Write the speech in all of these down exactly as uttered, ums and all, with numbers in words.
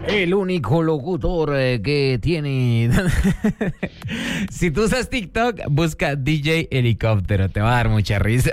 El único locutor eh, que tiene... Si tú usas TikTok, busca D J Helicóptero. Te va a dar mucha risa.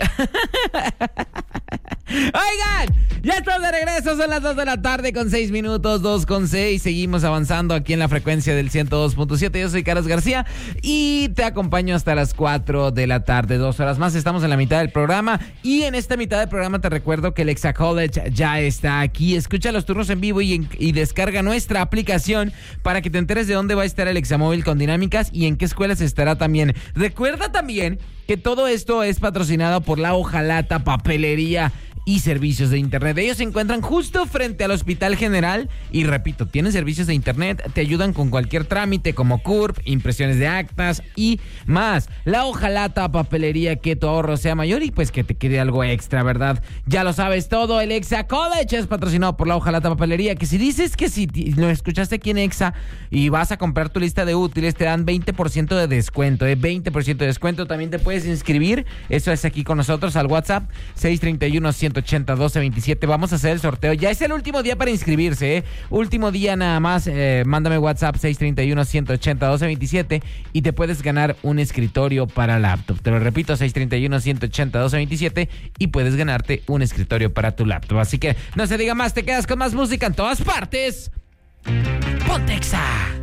Oigan, ya estamos de regreso. Son las dos de la tarde con seis minutos, dos con seis. Seguimos avanzando aquí en la frecuencia del ciento dos punto siete. Yo soy Carlos García y te acompaño hasta las cuatro de la tarde. Dos horas más. Estamos en la mitad del programa. Y en esta mitad del programa te recuerdo que el Exa College ya está aquí. Escucha los turnos en vivo y, en, y descarga nuestra aplicación para que te enteres de dónde va a estar el Examóvil con dinámicas y en qué escuelas estará también. Recuerda también que todo esto es patrocinado por La Hojalata Papelería y Servicios de Internet. Ellos se encuentran justo frente al Hospital General y repito, tienen servicios de Internet, te ayudan con cualquier trámite como C U R P, impresiones de actas y más. La Hojalata Papelería, que tu ahorro sea mayor y pues que te quede algo extra, ¿verdad? Ya lo sabes todo, el Exa College es patrocinado por La Hojalata Papelería, que si dices que si lo escuchaste aquí en Exa y vas a comprar tu lista de útiles, te dan veinte por ciento de descuento, ¿eh? veinte por ciento de descuento. También te puedes inscribir, eso es aquí con nosotros al WhatsApp seis tres uno, uno ochenta, doce veintisiete. Vamos a hacer el sorteo. Ya es el último día para inscribirse, ¿eh? Último día nada más. Eh, mándame WhatsApp seis tres uno, uno ochenta, doce veintisiete y te puedes ganar un escritorio para laptop. Te lo repito, seis tres uno, uno ochenta, doce veintisiete y puedes ganarte un escritorio para tu laptop. Así que no se diga más, te quedas con más música en todas partes. Ponte Exa.